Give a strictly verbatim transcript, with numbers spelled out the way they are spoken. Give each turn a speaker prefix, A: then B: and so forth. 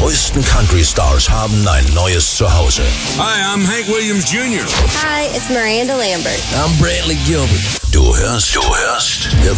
A: größten Country-Stars haben ein neues Zuhause.
B: Hi, I'm Hank Williams Junior
C: Hi, it's Miranda Lambert.
D: I'm Brantley Gilbert.
A: Du hörst, du hörst